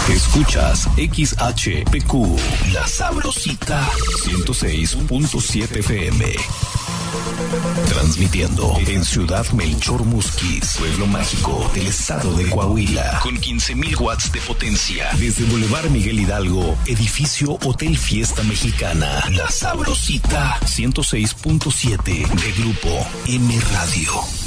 Escuchas XHPQ, La Sabrosita, 106.7 FM. Transmitiendo en Ciudad Melchor Musquis, pueblo mágico del estado de Coahuila, con 15,000 watts de potencia. Desde Boulevard Miguel Hidalgo, edificio Hotel Fiesta Mexicana. La Sabrosita, 106.7 de Grupo M Radio.